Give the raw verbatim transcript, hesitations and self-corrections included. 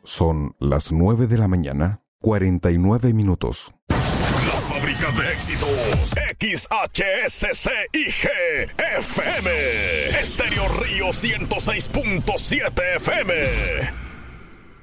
Son las nueve de la mañana, cuarenta y nueve minutos. La fábrica de éxitos, X H S C I G F M, Estéreo Río ciento seis punto siete F M.